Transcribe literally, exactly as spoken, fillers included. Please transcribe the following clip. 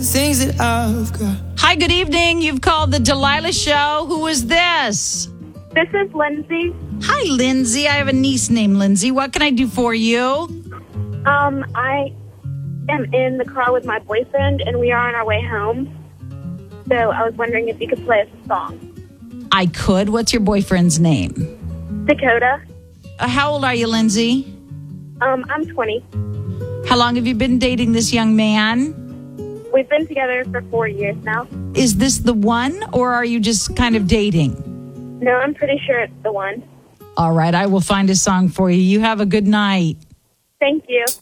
Things that I've got. Hi, good evening. You've called the Delilah Show. Who is this? This is Lindsay. Hi, Lindsay. I have a niece named Lindsay. What can I do for you? Um, I am in the car with my boyfriend, and we are on our way home. So I was wondering if you could play us a song. I could. What's your boyfriend's name? Dakota. Uh, how old are you, Lindsay? Um, I'm twenty. How long have you been dating this young man? We've been together for four years now. Is this the one, or are you just kind of dating? No, I'm pretty sure it's the one. All right, I will find a song for you. You have a good night. Thank you.